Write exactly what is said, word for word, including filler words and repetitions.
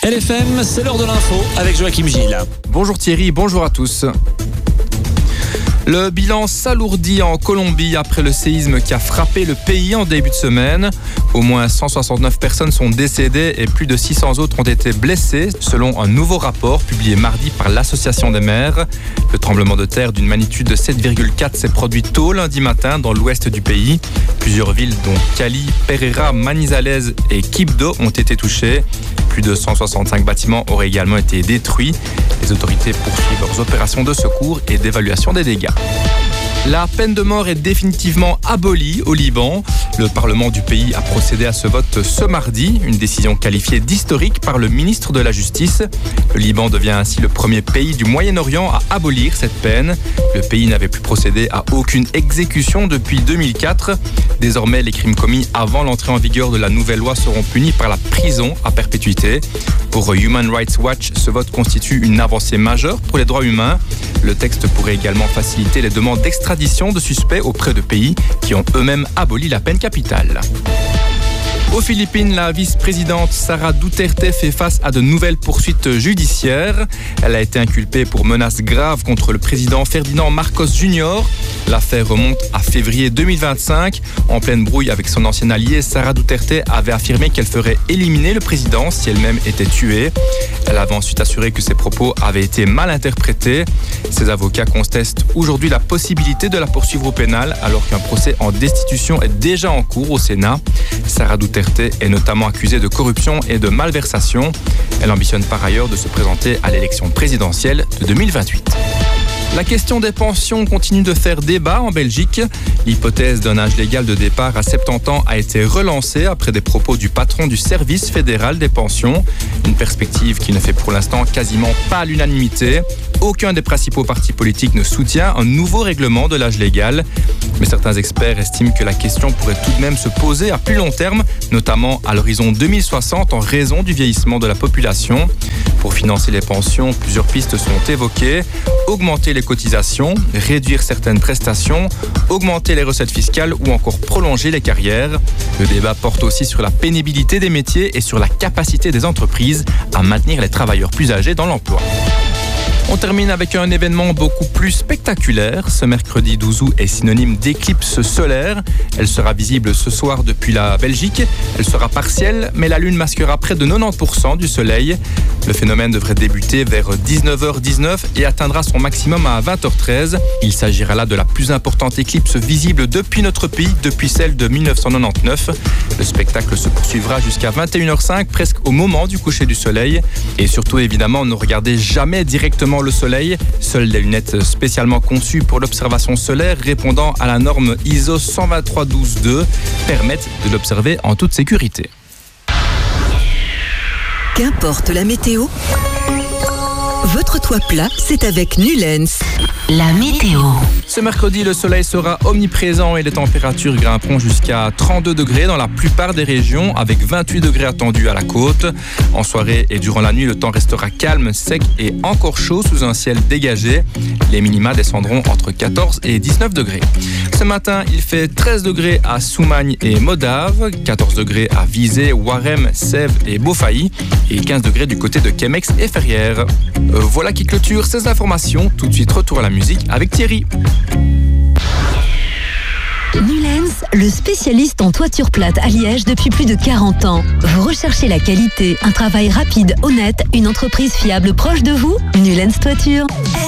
L F M, c'est l'heure de l'info avec Joachim Gilles. Bonjour Thierry, bonjour à tous. Le bilan s'alourdit en Colombie après le séisme qui a frappé le pays en début de semaine. Au moins cent soixante-neuf personnes sont décédées et plus de six cents autres ont été blessées, selon un nouveau rapport publié mardi par l'Association des maires. Le tremblement de terre d'une magnitude de sept virgule quatre s'est produit tôt lundi matin dans l'ouest du pays. Plusieurs villes dont Cali, Pereira, Manizales et Quibdó ont été touchées. Plus de cent soixante-cinq bâtiments auraient également été détruits. Les autorités poursuivent leurs opérations de secours et d'évaluation des dégâts. La peine de mort est définitivement abolie au Liban. Le Parlement du pays a procédé à ce vote ce mardi, une décision qualifiée d'historique par le ministre de la Justice. Le Liban devient ainsi le premier pays du Moyen-Orient à abolir cette peine. Le pays n'avait plus procédé à aucune exécution depuis deux mille quatre. Désormais, les crimes commis avant l'entrée en vigueur de la nouvelle loi seront punis par la prison à perpétuité. Pour Human Rights Watch, ce vote constitue une avancée majeure pour les droits humains. Le texte pourrait également faciliter les demandes d'extradition de suspects auprès de pays qui ont eux-mêmes aboli la peine capitale. Aux Philippines, la vice-présidente Sara Duterte fait face à de nouvelles poursuites judiciaires. Elle a été inculpée pour menaces graves contre le président Ferdinand Marcos Junior L'affaire remonte à février deux mille vingt-cinq. En pleine brouille avec son ancien allié, Sara Duterte avait affirmé qu'elle ferait éliminer le président si elle-même était tuée. Elle avait ensuite assuré que ses propos avaient été mal interprétés. Ses avocats contestent aujourd'hui la possibilité de la poursuivre au pénal alors qu'un procès en destitution est déjà en cours au Sénat. Sara Duterte est notamment accusée de corruption et de malversation. Elle ambitionne par ailleurs de se présenter à l'élection présidentielle de deux mille vingt-huit. La question des pensions continue de faire débat en Belgique. L'hypothèse d'un âge légal de départ à soixante-dix ans a été relancée après des propos du patron du service fédéral des pensions. Une perspective qui ne fait pour l'instant quasiment pas l'unanimité. Aucun des principaux partis politiques ne soutient un nouveau règlement de l'âge légal. Mais certains experts estiment que la question pourrait tout de même se poser à plus long terme, notamment à l'horizon deux mille soixante en raison du vieillissement de la population. Pour financer les pensions, plusieurs pistes sont évoquées. Augmenter les cotisations, réduire certaines prestations, augmenter les recettes fiscales ou encore prolonger les carrières. Le débat porte aussi sur la pénibilité des métiers et sur la capacité des entreprises à maintenir les travailleurs plus âgés dans l'emploi. On termine avec un événement beaucoup plus spectaculaire. Ce mercredi douze août est synonyme d'éclipse solaire. Elle sera visible ce soir depuis la Belgique. Elle sera partielle, mais la Lune masquera près de quatre-vingt-dix pour cent du Soleil. Le phénomène devrait débuter vers dix-neuf heures dix-neuf et atteindra son maximum à vingt heures treize. Il s'agira là de la plus importante éclipse visible depuis notre pays, depuis celle de mille neuf cent quatre-vingt-dix-neuf. Le spectacle se poursuivra jusqu'à vingt et une heures cinq, presque au moment du coucher du Soleil. Et surtout, évidemment, ne regardez jamais directement le soleil. Seules des lunettes spécialement conçues pour l'observation solaire répondant à la norme I S O cent vingt-trois douze deux permettent de l'observer en toute sécurité. Qu'importe la météo, votre toit plat, c'est avec Nulens. La météo. Ce mercredi, le soleil sera omniprésent et les températures grimperont jusqu'à trente-deux degrés dans la plupart des régions, avec vingt-huit degrés attendus à la côte. En soirée et durant la nuit, le temps restera calme, sec et encore chaud sous un ciel dégagé. Les minima descendront entre quatorze et dix-neuf degrés. Ce matin, il fait treize degrés à Soumagne et Modave, quatorze degrés à Visé, Warem, Sèvres et Beaufailly et quinze degrés du côté de Kemex et Ferrières. Euh, voilà qui clôture ces informations. Tout de suite, retour à la musique avec Thierry. Nulens, le spécialiste en toiture plate à Liège depuis plus de quarante ans. Vous recherchez la qualité, un travail rapide, honnête, une entreprise fiable proche de vous? Nulens Toiture.